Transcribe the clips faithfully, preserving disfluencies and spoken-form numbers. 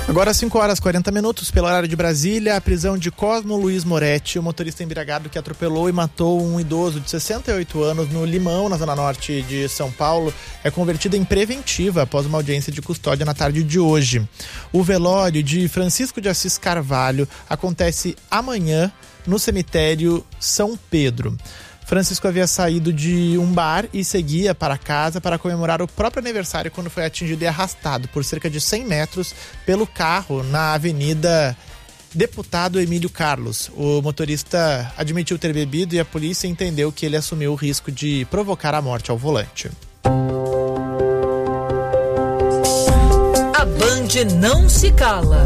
Agora cinco horas e quarenta minutos, pelo horário de Brasília, a prisão de Cosmo Luiz Moretti, o motorista embriagado que atropelou e matou um idoso de sessenta e oito anos no Limão, na zona norte de São Paulo, é convertida em preventiva após uma audiência de custódia na tarde de hoje. O velório de Francisco de Assis Carvalho acontece amanhã no cemitério São Pedro. Francisco havia saído de um bar e seguia para casa para comemorar o próprio aniversário quando foi atingido e arrastado por cerca de cem metros pelo carro na Avenida Deputado Emílio Carlos. O motorista admitiu ter bebido e a polícia entendeu que ele assumiu o risco de provocar a morte ao volante. A Band não se cala.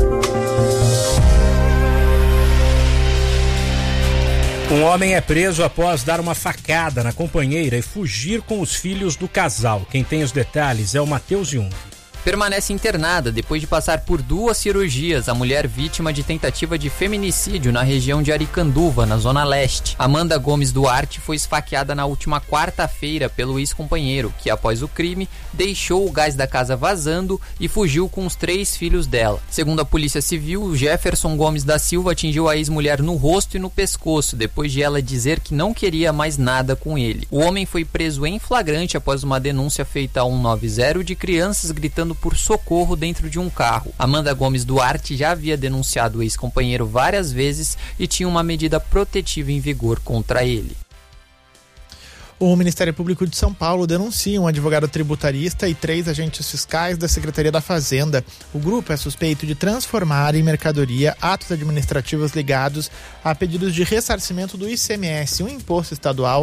Um homem é preso após dar uma facada na companheira e fugir com os filhos do casal. Quem tem os detalhes é o Matheus Jung. Permanece internada depois de passar por duas cirurgias. A mulher vítima de tentativa de feminicídio na região de Aricanduva, na Zona Leste. Amanda Gomes Duarte foi esfaqueada na última quarta-feira pelo ex-companheiro, que após o crime deixou o gás da casa vazando e fugiu com os três filhos dela. Segundo a Polícia Civil, Jefferson Gomes da Silva atingiu a ex-mulher no rosto e no pescoço, depois de ela dizer que não queria mais nada com ele. O homem foi preso em flagrante após uma denúncia feita ao cento e noventa de crianças gritando por socorro dentro de um carro. Amanda Gomes Duarte já havia denunciado o ex-companheiro várias vezes e tinha uma medida protetiva em vigor contra ele. O Ministério Público de São Paulo denuncia um advogado tributarista e três agentes fiscais da Secretaria da Fazenda. O grupo é suspeito de transformar em mercadoria atos administrativos ligados a pedidos de ressarcimento do I C M S, um imposto estadual.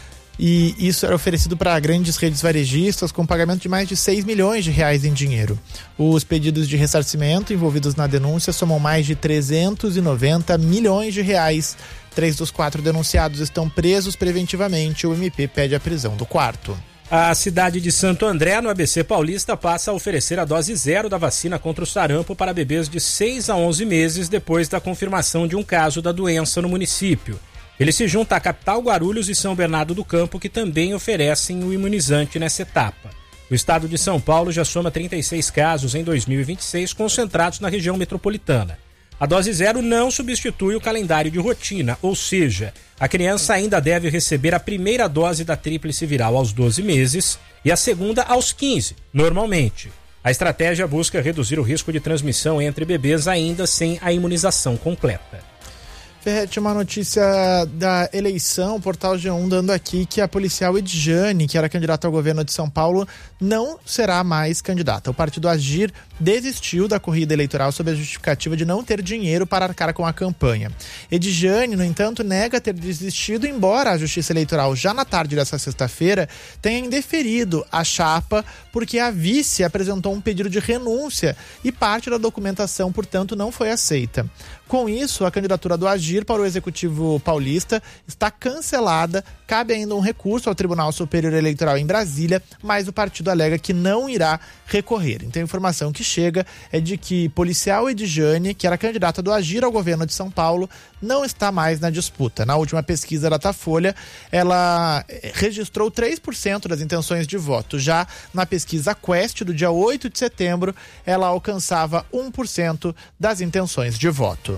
E isso era oferecido para grandes redes varejistas com pagamento de mais de seis milhões de reais em dinheiro. Os pedidos de ressarcimento envolvidos na denúncia somam mais de trezentos e noventa milhões de reais. Três dos quatro denunciados estão presos preventivamente. O M P pede a prisão do quarto. A cidade de Santo André, no A B C Paulista, passa a oferecer a dose zero da vacina contra o sarampo para bebês de seis a onze meses depois da confirmação de um caso da doença no município. Ele se junta à capital Guarulhos e São Bernardo do Campo, que também oferecem o imunizante nessa etapa. O estado de São Paulo já soma trinta e seis casos em dois mil e vinte e seis, concentrados na região metropolitana. A dose zero não substitui o calendário de rotina, ou seja, a criança ainda deve receber a primeira dose da tríplice viral aos doze meses e a segunda aos quinze, normalmente. A estratégia busca reduzir o risco de transmissão entre bebês ainda sem a imunização completa. Ferretti, uma notícia da eleição, o Portal G um dando aqui que a policial Edjane, que era candidata ao governo de São Paulo, não será mais candidata. O partido Agir desistiu da corrida eleitoral sob a justificativa de não ter dinheiro para arcar com a campanha. Edjane, no entanto, nega ter desistido, embora a Justiça Eleitoral, já na tarde dessa sexta-feira, tenha indeferido a chapa porque a vice apresentou um pedido de renúncia e parte da documentação, portanto, não foi aceita. Com isso, a candidatura do Agir para o Executivo Paulista está cancelada. Cabe ainda um recurso ao Tribunal Superior Eleitoral em Brasília, mas o partido alega que não irá recorrer. Então a informação que chega é de que policial Edjane, que era candidata do Agir ao governo de São Paulo, não está mais na disputa. Na última pesquisa da Datafolha, ela registrou três por cento das intenções de voto. Já na pesquisa Quest, do dia oito de setembro, ela alcançava um por cento das intenções de voto.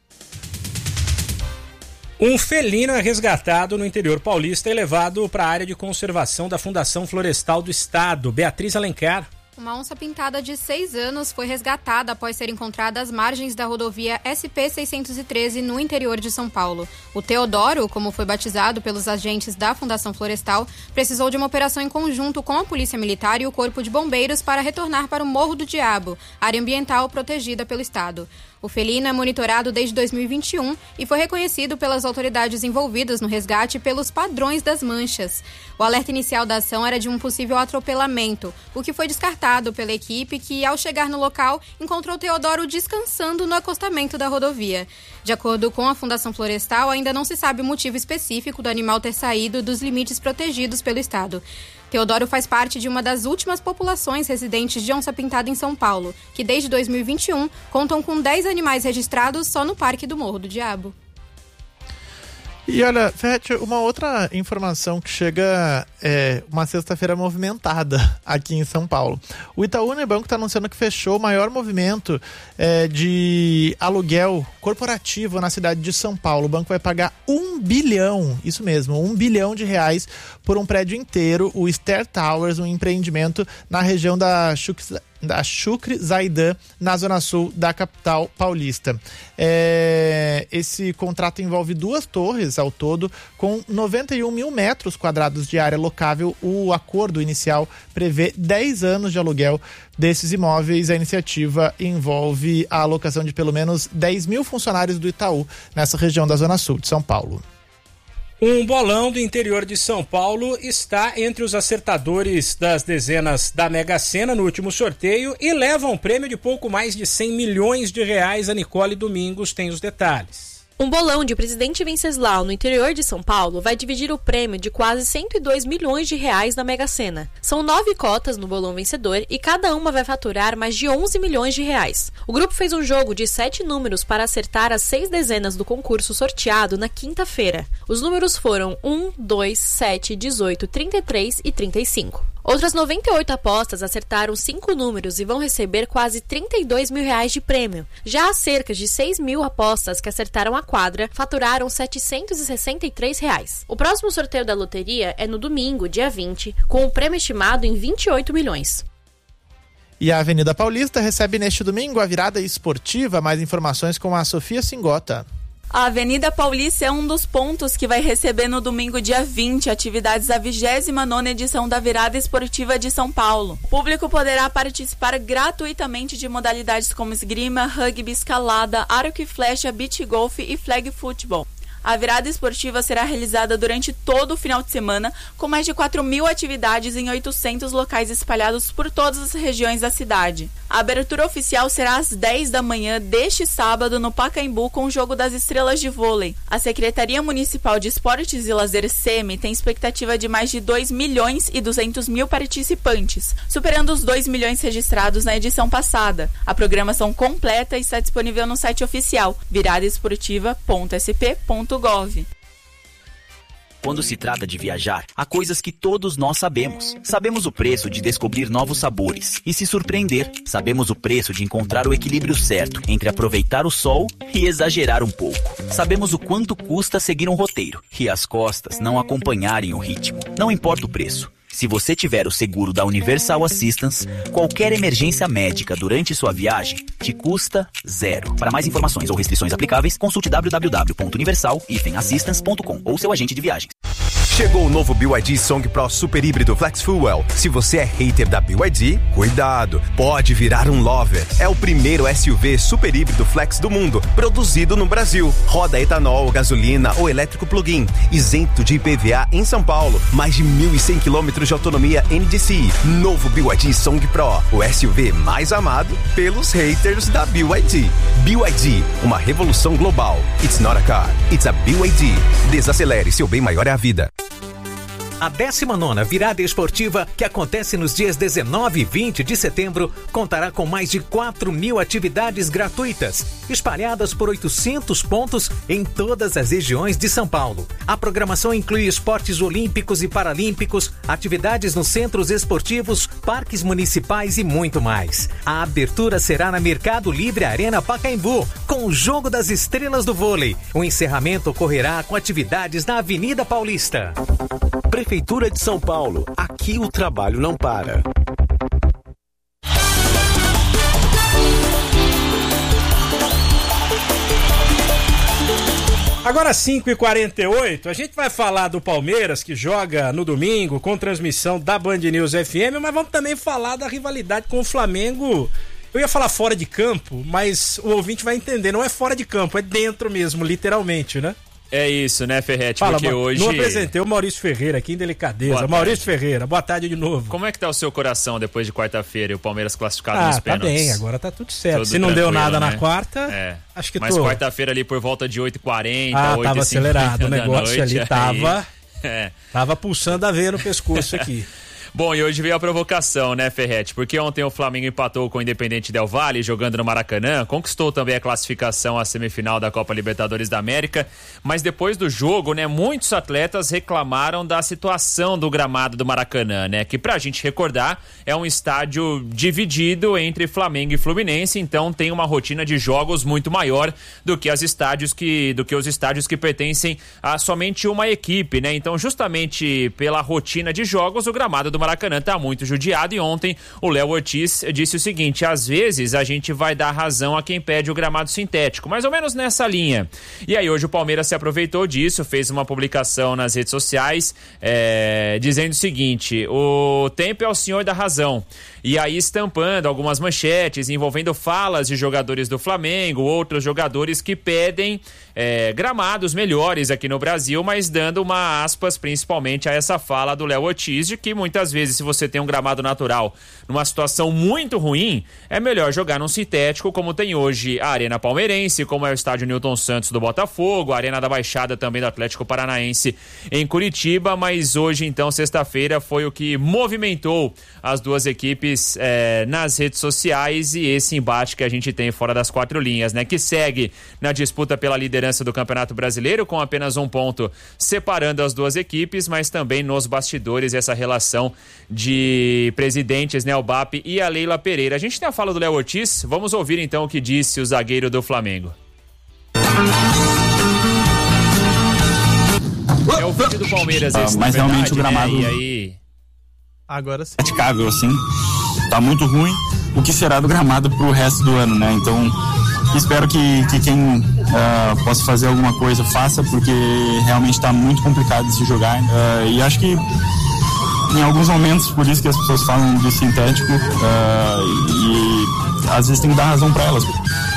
Um felino é resgatado no interior paulista e levado para a área de conservação da Fundação Florestal do Estado. Beatriz Alencar. Uma onça pintada de seis anos foi resgatada após ser encontrada às margens da rodovia S P seiscentos e treze no interior de São Paulo. O Teodoro, como foi batizado pelos agentes da Fundação Florestal, precisou de uma operação em conjunto com a Polícia Militar e o Corpo de Bombeiros para retornar para o Morro do Diabo, área ambiental protegida pelo Estado. O felino é monitorado desde dois mil e vinte e um e foi reconhecido pelas autoridades envolvidas no resgate pelos padrões das manchas. O alerta inicial da ação era de um possível atropelamento, o que foi descartado pela equipe que, ao chegar no local, encontrou Teodoro descansando no acostamento da rodovia. De acordo com a Fundação Florestal, ainda não se sabe o motivo específico do animal ter saído dos limites protegidos pelo Estado. Teodoro faz parte de uma das últimas populações residentes de onça-pintada em São Paulo, que desde dois mil e vinte e um contam com dez animais registrados só no Parque do Morro do Diabo. E olha, Fete, uma outra informação que chega é uma sexta-feira movimentada aqui em São Paulo. O Itaú Unibanco está anunciando que fechou o maior movimento é, de aluguel corporativo na cidade de São Paulo. O banco vai pagar um bilhão, isso mesmo, um bilhão de reais por um prédio inteiro, o Stair Towers, um empreendimento na região da Chucre, da Chucre Zaidan, na zona sul da capital paulista. É, esse contrato envolve duas torres ao todo, com noventa e um mil metros quadrados de área locável. O acordo inicial prevê dez anos de aluguel desses imóveis. A iniciativa envolve a alocação de pelo menos dez mil funcionários do Itaú nessa região da zona sul de São Paulo. Um bolão do interior de São Paulo está entre os acertadores das dezenas da Mega Sena no último sorteio e leva um prêmio de pouco mais de cem milhões de reais. A Nicole Domingos tem os detalhes. Um bolão de Presidente Venceslau no interior de São Paulo vai dividir o prêmio de quase cento e dois milhões de reais na Mega Sena. São nove cotas no bolão vencedor e cada uma vai faturar mais de onze milhões de reais. O grupo fez um jogo de sete números para acertar as seis dezenas do concurso sorteado na quinta-feira. Os números foram um, dois, sete, dezoito, trinta e três e trinta e cinco. Outras noventa e oito apostas acertaram cinco números e vão receber quase trinta e dois mil reais de prêmio. Já as cerca de seis mil apostas que acertaram a quadra faturaram setecentos e sessenta e três reais. O próximo sorteio da loteria é no domingo, dia vinte, com o prêmio estimado em vinte e oito milhões. E a Avenida Paulista recebe neste domingo a virada esportiva. Mais informações com a Sofia Singota. A Avenida Paulista é um dos pontos que vai receber no domingo, dia vinte, atividades da vigésima nona edição da Virada Esportiva de São Paulo. O público poderá participar gratuitamente de modalidades como esgrima, rugby, escalada, arco e flecha, beach golf e flag football. A virada esportiva será realizada durante todo o final de semana, com mais de quatro mil atividades em oitocentos locais espalhados por todas as regiões da cidade. A abertura oficial será às dez da manhã deste sábado no Pacaembu, com o Jogo das Estrelas de Vôlei. A Secretaria Municipal de Esportes e Lazer, SEMI, tem expectativa de mais de dois milhões e duzentos mil participantes, superando os dois milhões registrados na edição passada. A programação completa está disponível no site oficial virada esportiva ponto s p ponto gov. Quando se trata de viajar, há coisas que todos nós sabemos. Sabemos o preço de descobrir novos sabores e se surpreender. Sabemos o preço de encontrar o equilíbrio certo entre aproveitar o sol e exagerar um pouco. Sabemos o quanto custa seguir um roteiro e as costas não acompanharem o ritmo. Não importa o preço. Se você tiver o seguro da Universal Assistance, qualquer emergência médica durante sua viagem te custa zero. Para mais informações ou restrições aplicáveis, consulte w w w ponto universal assistance ponto com ou seu agente de viagens. Chegou o novo B Y D Song Pro Super Híbrido Flex Fuel. Se você é hater da B Y D, cuidado, pode virar um lover. É o primeiro S U V super híbrido flex do mundo, produzido no Brasil. Roda etanol, gasolina ou elétrico plug-in, isento de I P V A em São Paulo. Mais de mil e cem quilômetros de autonomia N D C I. Novo B Y D Song Pro, o S U V mais amado pelos haters da B Y D. B Y D, uma revolução global. It's not a car, it's a B Y D. Desacelere, seu bem maior é a vida. A décima nona Virada Esportiva, que acontece nos dias dezenove e vinte de setembro, contará com mais de quatro mil atividades gratuitas, espalhadas por oitocentos pontos em todas as regiões de São Paulo. A programação inclui esportes olímpicos e paralímpicos, atividades nos centros esportivos, parques municipais e muito mais. A abertura será na Mercado Livre Arena Pacaembu, com o Jogo das Estrelas do Vôlei. O encerramento ocorrerá com atividades na Avenida Paulista. Prefeitura de São Paulo, aqui o trabalho não para. Agora cinco e quarenta e oito, a gente vai falar do Palmeiras, que joga no domingo com transmissão da Band News F M, mas vamos também falar da rivalidade com o Flamengo. Eu ia falar fora de campo, mas o ouvinte vai entender, não é fora de campo, é dentro mesmo, literalmente, né? É isso, né, Ferretti? Fala, porque hoje... Não apresentei o Maurício Ferreira aqui em delicadeza. Maurício Ferreira, boa tarde de novo. Como é que tá o seu coração depois de quarta-feira e o Palmeiras classificado ah, nos tá pênaltis? Bem, agora tá tudo certo. Tudo Se não deu nada né? na quarta, é. acho que Mas tô... quarta-feira ali por volta de oito e quarenta, ah, oito e cinquenta tava acelerado o negócio noite, ali, aí... tava... É. Tava pulsando a veia no pescoço aqui. Bom, e hoje veio a provocação, né, Ferretti? Porque ontem o Flamengo empatou com o Independente Del Valle, jogando no Maracanã, conquistou também a classificação à semifinal da Copa Libertadores da América, mas depois do jogo, né, muitos atletas reclamaram da situação do gramado do Maracanã, né, que pra gente recordar, é um estádio dividido entre Flamengo e Fluminense, então tem uma rotina de jogos muito maior do que, as estádios que, do que os estádios que pertencem a somente uma equipe, né, então justamente pela rotina de jogos, o gramado do Maracanã tá muito judiado e ontem o Léo Ortiz disse o seguinte: às vezes a gente vai dar razão a quem pede o gramado sintético, mais ou menos nessa linha. E aí hoje o Palmeiras se aproveitou disso, fez uma publicação nas redes sociais é, dizendo o seguinte: o tempo é o senhor da razão. E aí estampando algumas manchetes envolvendo falas de jogadores do Flamengo, outros jogadores que pedem é, gramados melhores aqui no Brasil, mas dando uma aspas principalmente a essa fala do Léo Ortiz de que muitas vezes, se você tem um gramado natural numa situação muito ruim, é melhor jogar num sintético, como tem hoje a Arena Palmeirense, como é o estádio Newton Santos do Botafogo, a Arena da Baixada também do Atlético Paranaense em Curitiba, mas hoje então, sexta-feira, foi o que movimentou as duas equipes É, nas redes sociais e esse embate que a gente tem fora das quatro linhas, né? Que segue na disputa pela liderança do Campeonato Brasileiro com apenas um ponto separando as duas equipes, mas também nos bastidores essa relação de presidentes, né? O B A P e a Leila Pereira. A gente tem a fala do Léo Ortiz, vamos ouvir então o que disse o zagueiro do Flamengo. É o vídeo do Palmeiras esse, ah, mas verdade, realmente o gramado né? E aí... Agora sim. Praticável, assim. Tá muito ruim. O que será do gramado pro resto do ano, né? Então, espero que, que quem uh, possa fazer alguma coisa faça, porque realmente tá muito complicado de se jogar. Uh, e acho que em alguns momentos, por isso que as pessoas falam de sintético, uh, e às vezes tem que dar razão para elas.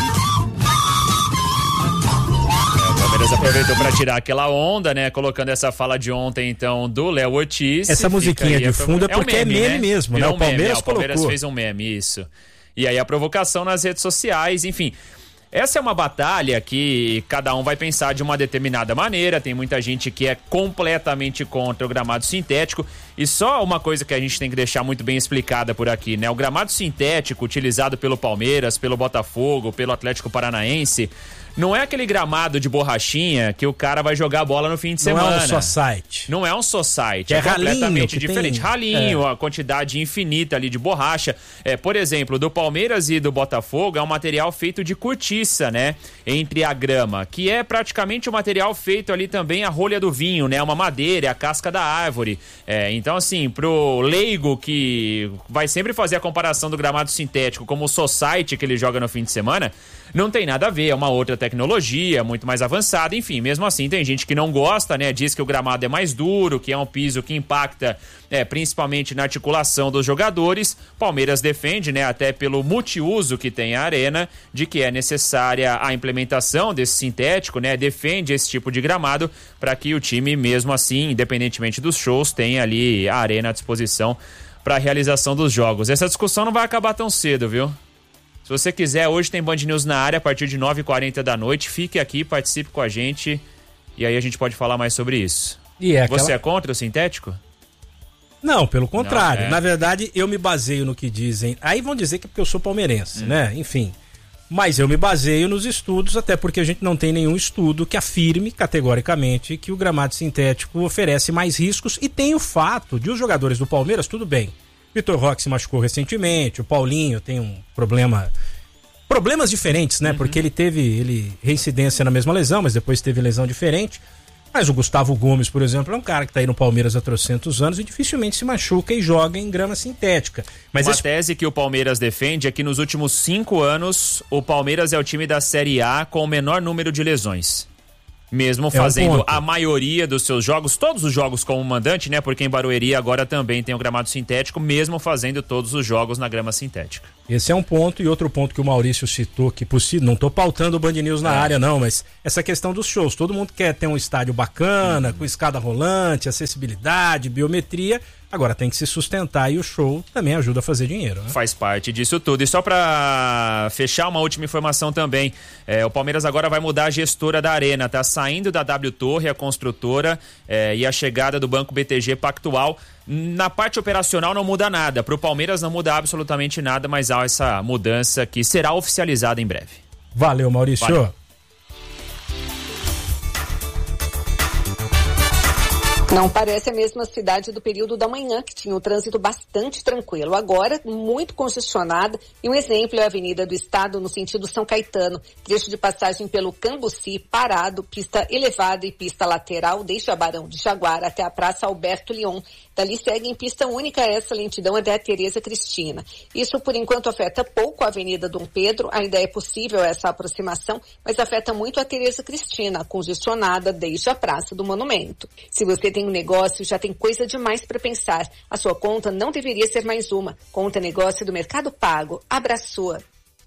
Palmeiras aproveitou para tirar aquela onda, né? Colocando essa fala de ontem, então, do Léo Ortiz. Essa musiquinha de fundo é porque é meme, é meme mesmo, né? É um o Palmeiras meme, é, o Palmeiras colocou. fez um meme, isso. E aí a provocação nas redes sociais, enfim... Essa é uma batalha que cada um vai pensar de uma determinada maneira. Tem muita gente que é completamente contra o gramado sintético. E só uma coisa que a gente tem que deixar muito bem explicada por aqui, né? O gramado sintético utilizado pelo Palmeiras, pelo Botafogo, pelo Atlético Paranaense, não é aquele gramado de borrachinha que o cara vai jogar a bola no fim de semana. Não é um society. Não é um society. É, é completamente ralinho, diferente. Tem... Ralinho, é. a quantidade infinita ali de borracha. É, por exemplo, do Palmeiras e do Botafogo é um material feito de cortiça, né? Entre a grama, que é praticamente o um material feito ali também a rolha do vinho, né? Uma madeira, é a casca da árvore. É, então, assim, pro leigo que vai sempre fazer a comparação do gramado sintético como o society que ele joga no fim de semana, não tem nada a ver, é uma outra tecnologia, muito mais avançada, enfim, mesmo assim tem gente que não gosta, né, diz que o gramado é mais duro, que é um piso que impacta é, principalmente na articulação dos jogadores. Palmeiras defende, né, até pelo multiuso que tem a arena, de que é necessária a implementação desse sintético, né, defende esse tipo de gramado para que o time, mesmo assim, independentemente dos shows, tenha ali a arena à disposição para a realização dos jogos. Essa discussão não vai acabar tão cedo, viu? Se você quiser, hoje tem Band News na área a partir de nove e quarenta da noite. Fique aqui, participe com a gente e aí a gente pode falar mais sobre isso. E é aquela... Você é contra o sintético? Não, pelo contrário. Não, é... Na verdade, eu me baseio no que dizem. Aí vão dizer que é porque eu sou palmeirense, hum. né? Enfim. Mas eu me baseio nos estudos, até porque a gente não tem nenhum estudo que afirme categoricamente que o gramado sintético oferece mais riscos. E tem o fato de os jogadores do Palmeiras, tudo bem. Vitor Roque se machucou recentemente, o Paulinho tem um problema... Problemas diferentes, né? Uhum. Porque ele teve ele, reincidência na mesma lesão, mas depois teve lesão diferente. Mas o Gustavo Gomes, por exemplo, é um cara que tá aí no Palmeiras há trocentos anos e dificilmente se machuca e joga em grama sintética. Mas Uma esse... tese que o Palmeiras defende é que nos últimos cinco anos o Palmeiras é o time da Série A com o menor número de lesões. Mesmo fazendo é um a maioria dos seus jogos, todos os jogos como mandante, né? Porque em Barueri agora também tem o gramado sintético, mesmo fazendo todos os jogos na grama sintética. Esse é um ponto, e outro ponto que o Maurício citou, que possível, não tô pautando o Band News na é. área não, mas essa questão dos shows, todo mundo quer ter um estádio bacana, uhum. com escada rolante, acessibilidade, biometria, agora tem que se sustentar e o show também ajuda a fazer dinheiro, né? Faz parte disso tudo. E só pra fechar uma última informação também, é, o Palmeiras agora vai mudar a gestora da arena, tá saindo da W Torre, a construtora, é, e a chegada do Banco B T G Pactual Na parte operacional não muda nada. Para o Palmeiras não muda absolutamente nada, mas há essa mudança que será oficializada em breve. Valeu, Maurício. Valeu. Não parece a mesma cidade do período da manhã, que tinha o trânsito bastante tranquilo. Agora, muito congestionada. E um exemplo é a Avenida do Estado, no sentido São Caetano. Trecho de passagem pelo Cambuci, parado, pista elevada e pista lateral, desde a Barão de Jaguar até a Praça Alberto Leon. Dali segue em pista única essa lentidão até a Tereza Cristina. Isso, por enquanto, afeta pouco a Avenida Dom Pedro. Ainda é possível essa aproximação, mas afeta muito a Tereza Cristina, congestionada desde a Praça do Monumento. Se você tem um negócio, já tem coisa demais para pensar. A sua conta não deveria ser mais uma. Conta negócio do Mercado Pago. Abra a sua.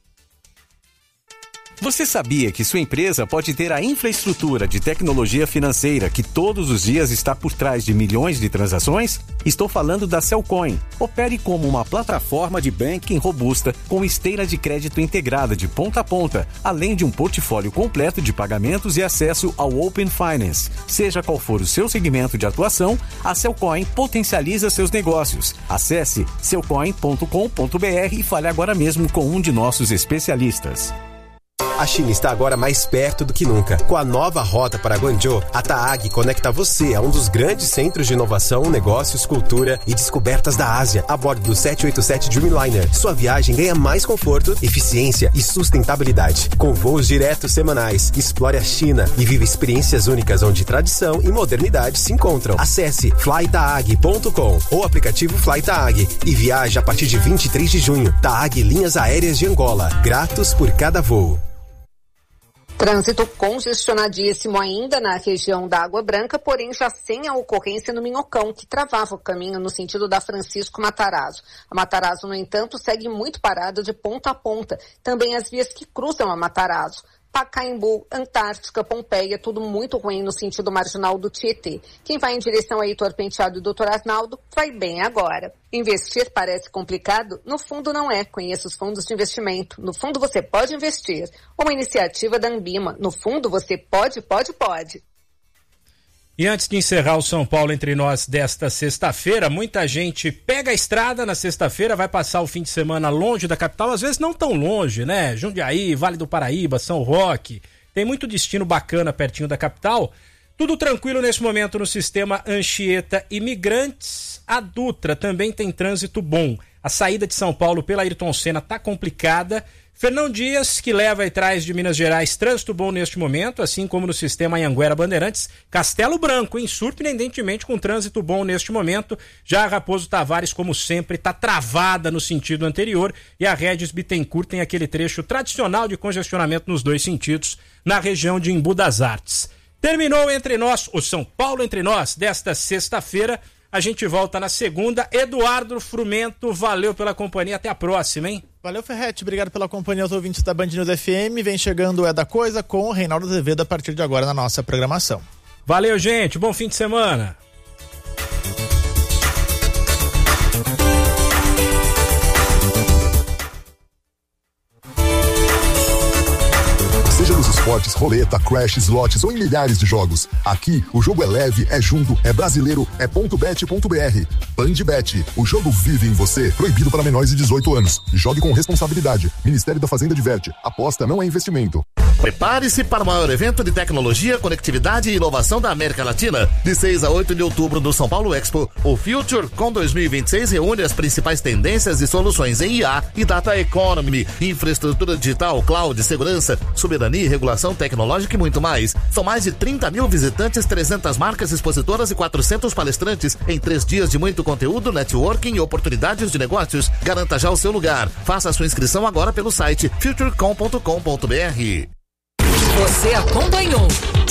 Você sabia que sua empresa pode ter a infraestrutura de tecnologia financeira que todos os dias está por trás de milhões de transações? Estou falando da Cellcoin. Opere como uma plataforma de banking robusta com esteira de crédito integrada de ponta a ponta, além de um portfólio completo de pagamentos e acesso ao Open Finance. Seja qual for o seu segmento de atuação, a Cellcoin potencializa seus negócios. Acesse cellcoin ponto com ponto b r e fale agora mesmo com um de nossos especialistas. A China está agora mais perto do que nunca. Com a nova rota para Guangzhou, a TAAG conecta você a um dos grandes centros de inovação, negócios, cultura e descobertas da Ásia, a bordo do sete oito sete Dreamliner. Sua viagem ganha mais conforto, eficiência e sustentabilidade. Com voos diretos semanais, explore a China e viva experiências únicas onde tradição e modernidade se encontram. Acesse fly taag ponto com ou aplicativo FlyTaag e viaje a partir de vinte e três de junho. TAAG Linhas Aéreas de Angola. Gratos por cada voo. Trânsito congestionadíssimo ainda na região da Água Branca, porém já sem a ocorrência no Minhocão, que travava o caminho no sentido da Francisco Matarazzo. A Matarazzo, no entanto, segue muito parada de ponta a ponta. Também as vias que cruzam a Matarazzo. Pacaembu, Antártica, Pompeia, tudo muito ruim no sentido marginal do Tietê. Quem vai em direção a Heitor Penteado e doutor Arnaldo vai bem agora. Investir parece complicado? No fundo não é. Conheça os fundos de investimento. No fundo você pode investir. Uma iniciativa da Ambima. No fundo você pode, pode, pode. E antes de encerrar o São Paulo Entre Nós desta sexta-feira, muita gente pega a estrada na sexta-feira, vai passar o fim de semana longe da capital, às vezes não tão longe, né? Jundiaí, Vale do Paraíba, São Roque, tem muito destino bacana pertinho da capital. Tudo tranquilo nesse momento no sistema Anchieta Imigrantes. A Dutra também tem trânsito bom. A saída de São Paulo pela Ayrton Senna tá complicada. Fernão Dias, que leva e traz de Minas Gerais, trânsito bom neste momento, assim como no sistema Anhanguera Bandeirantes. Castelo Branco, hein? Surpreendentemente com trânsito bom neste momento. Já a Raposo Tavares, como sempre, está travada no sentido anterior, e a Regis Bittencourt tem aquele trecho tradicional de congestionamento nos dois sentidos, na região de Embu das Artes. Terminou Entre Nós, o São Paulo Entre Nós, desta sexta-feira. A gente volta na segunda. Eduardo Frumento, valeu pela companhia. Até a próxima, hein? Valeu, Ferretti. Obrigado pela companhia aos ouvintes da Band News F M. Vem chegando É da Coisa com o Reinaldo Azevedo a partir de agora na nossa programação. Valeu, gente. Bom fim de semana. Seja nos esportes, roleta, crash, slots ou em milhares de jogos. Aqui, o jogo é leve, é junto, é brasileiro, é ponto bet ponto b r. Bandbet, o jogo vive em você. Proibido para menores de dezoito anos. Jogue com responsabilidade. Ministério da Fazenda diverte. Aposta não é investimento. Prepare-se para o maior evento de tecnologia, conectividade e inovação da América Latina. De seis a oito de outubro no São Paulo Expo, o FutureCon dois mil e vinte e seis reúne as principais tendências e soluções em I A e Data Economy, infraestrutura digital, cloud, segurança, soberania, regulação tecnológica e muito mais. São mais de trinta mil visitantes, trezentas marcas expositoras e quatrocentos palestrantes em três dias de muito conteúdo, networking e oportunidades de negócios. Garanta já o seu lugar. Faça a sua inscrição agora pelo site futurecom ponto com ponto b r. Você acompanhou